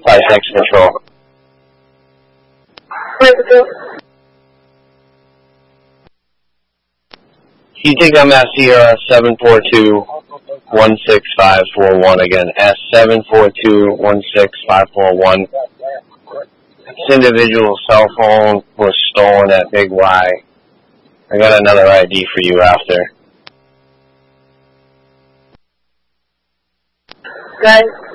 5-6 control. You think I'm at Sierra 742-16541 again. S742-16541. This individual's cell phone was stolen at Big Y. I got another ID for you after. Guys.